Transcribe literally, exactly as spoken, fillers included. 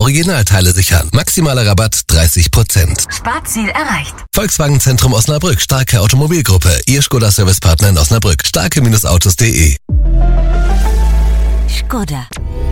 Originalteile sichern. Maximaler Rabatt dreißig Prozent. Sparziel erreicht. Volkswagen Zentrum Osnabrück, starke Automobilgruppe. Ihr Skoda Servicepartner in Osnabrück. starke Autos punkt de. Skoda.